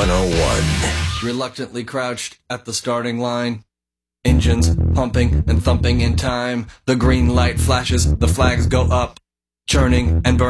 101. Reluctantly crouched at the starting line. Engines pumping and thumping in time. The green light flashes, the flags go up. Churning and burning.